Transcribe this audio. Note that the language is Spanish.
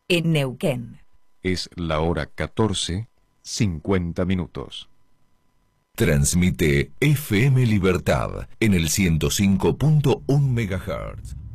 en Neuquén. Es la hora 14:50. Transmite FM Libertad en el 105.1 MHz.